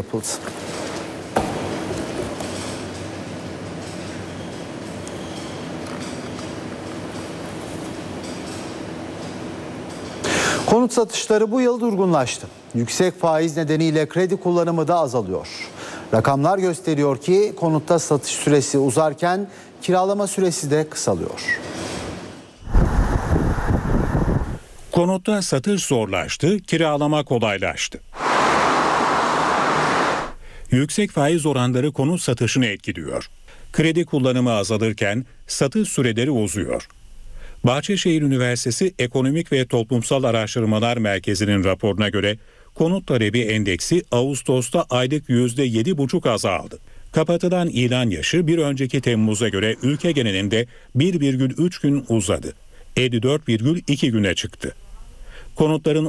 yapıldı. Konut satışları bu yıl durgunlaştı. Yüksek faiz nedeniyle kredi kullanımı da azalıyor. Rakamlar gösteriyor ki konutta satış süresi uzarken kiralama süresi de kısalıyor. Konutta satış zorlaştı, kiralama kolaylaştı. Yüksek faiz oranları konut satışını etkiliyor. Kredi kullanımı azalırken satış süreleri uzuyor. Bahçeşehir Üniversitesi Ekonomik ve Toplumsal Araştırmalar Merkezi'nin raporuna göre konut talebi endeksi Ağustos'ta aylık %7,5 azaldı. Kapatılan ilan yaşı bir önceki Temmuz'a göre ülke genelinde 1,3 gün uzadı. 54,2 güne çıktı. Konutların